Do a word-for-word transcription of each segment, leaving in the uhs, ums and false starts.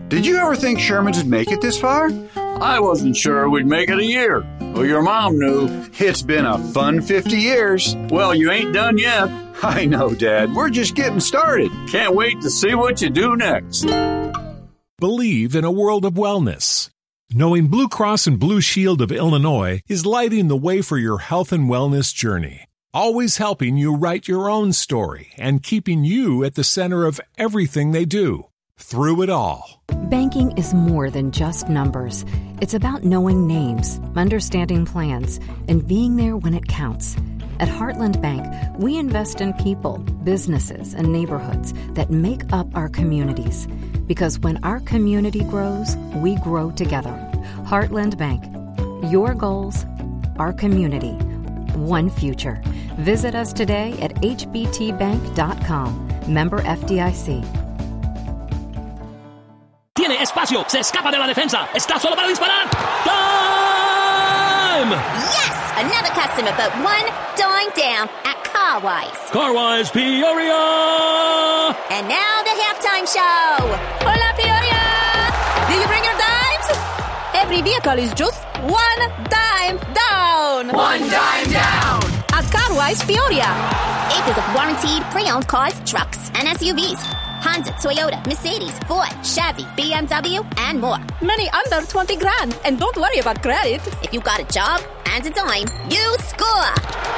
Did you ever think Sherman's would make it this far? I wasn't sure we'd make it a year. Well, your mom knew. It's been a fun fifty years. Well, you ain't done yet. I know, Dad. We're just getting started. Can't wait to see what you do next. Believe in a world of wellness. Knowing Blue Cross and Blue Shield of Illinois is lighting the way for your health and wellness journey. Always helping you write your own story and keeping you at the center of everything they do. Through it all. Banking is more than just numbers. It's about knowing names, understanding plans, and being there when it counts. At Heartland Bank, we invest in people, businesses, and neighborhoods that make up our communities. Because when our community grows, we grow together. Heartland Bank. Your goals, our community, one future. Visit us today at h b t bank dot com. Member F D I C. Tiene espacio, se escapa de la defensa, está solo para disparar. Time! Yes! Another customer but one dime down at Carwise. Carwise Peoria! And now the halftime show. Hola, Peoria! Did you bring your dimes? Every vehicle is just one dime down. One dime down! At Carwise Peoria. Acres of warranted pre-owned cars, trucks, and S U Vs. Honda, Toyota, Mercedes, Ford, Chevy, B M W, and more. Many under twenty grand. And don't worry about credit. If you got a job and a dime, you score.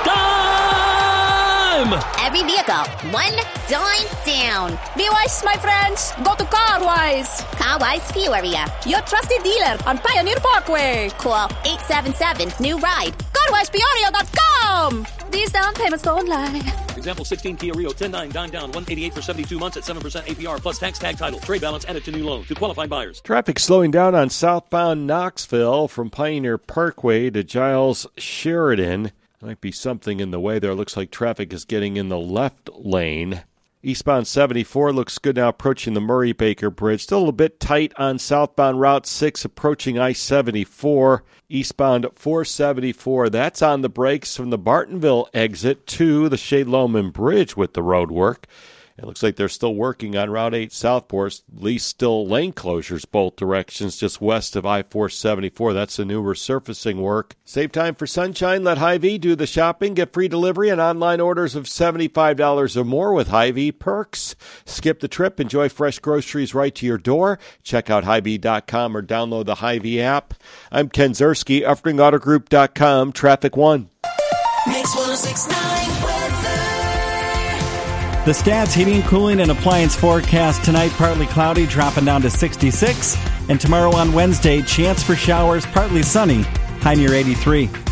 Dime! Every vehicle, one dime down. Be wise, my friends. Go to Carwise. Carwise Peoria. Your trusted dealer on Pioneer Parkway. Call eight seven seven, new ride. Carwise Peoria dot com. These down payments don't lie. Example sixteen Kia Rio ten nine dime down one eighty-eight for seventy-two months at seven percent A P R plus tax tag title. Trade balance added to new loan to qualified buyers. Traffic slowing down on southbound Knoxville from Pioneer Parkway to Giles Sheridan. Might be something in the way there. Looks like traffic is getting in the left lane. Eastbound seventy-four looks good now approaching the Murray-Baker Bridge. Still a bit tight on southbound Route six approaching I seventy-four. Eastbound four seventy-four, that's on the brakes from the Bartonville exit to the Shade Loman Bridge with the road work. It looks like they're still working on Route eight Southport, at least still lane closures both directions just west of I four seventy-four. That's the new resurfacing work. Save time for sunshine. Let Hy-Vee do the shopping. Get free delivery and online orders of seventy-five dollars or more with Hy-Vee perks. Skip the trip. Enjoy fresh groceries right to your door. Check out Hy Vee dot com or download the Hy-Vee app. I'm Ken Zerski, Uffring Auto Group dot com, Traffic One. Mix one oh six point nine weather. The Stats heating, cooling, and appliance forecast tonight, partly cloudy, dropping down to sixty-six. And tomorrow on Wednesday, chance for showers, partly sunny, high near eighty-three.